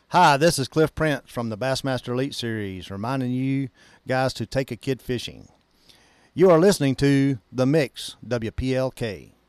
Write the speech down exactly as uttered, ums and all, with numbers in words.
Hi, this is Cliff Prince from the Bassmaster Elite Series, reminding you guys to take a kid fishing. You are listening to The Mix, W P L K.